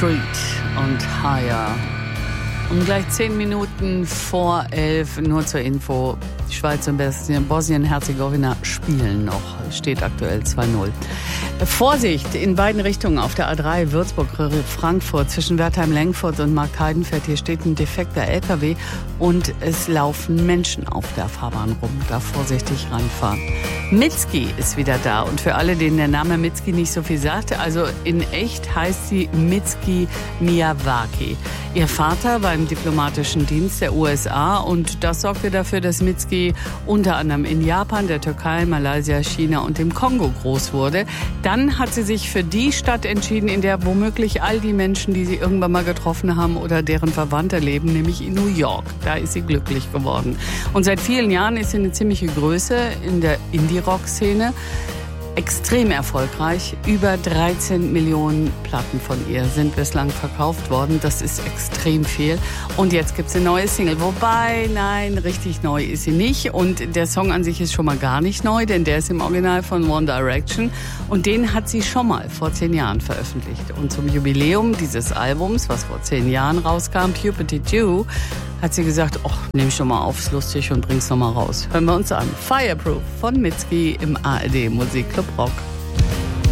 Street und Higher. Und gleich 10 Minuten vor 11, nur zur Info, die Schweiz und Bosnien-Herzegowina spielen noch, steht aktuell 2-0. Vorsicht in beiden Richtungen auf der A3 Würzburg-Frankfurt zwischen Wertheim-Lengfurt und Marktheidenfeld. Hier steht ein defekter LKW und es laufen Menschen auf der Fahrbahn rum. Da vorsichtig ranfahren. Mitski ist wieder da und für alle, denen der Name Mitski nicht so viel sagt, also in echt heißt sie Mitski Miyawaki. Ihr Vater war im diplomatischen Dienst der USA und das sorgte dafür, dass Mitski unter anderem in Japan, der Türkei, Malaysia, China und dem Kongo groß wurde. Dann hat sie sich für die Stadt entschieden, in der womöglich all die Menschen, die sie irgendwann mal getroffen haben oder deren Verwandte leben, nämlich in New York. Da ist sie glücklich geworden. Und seit vielen Jahren ist sie eine ziemliche Größe in der Indie-Rock-Szene. Extrem erfolgreich. Über 13 Millionen Platten von ihr sind bislang verkauft worden. Das ist extrem viel. Und jetzt gibt's eine neue Single. Wobei, nein, richtig neu ist sie nicht. Und der Song an sich ist schon mal gar nicht neu, denn der ist im Original von One Direction. Und den hat sie schon mal vor 10 Jahren veröffentlicht. Und zum Jubiläum dieses Albums, was vor 10 Jahren rauskam, Puberty 2, hat sie gesagt, ach, nehm ich schon mal auf, ist lustig und bring's noch mal raus. Hören wir uns an. Fireproof von Mitski im ARD Musikclub Rock.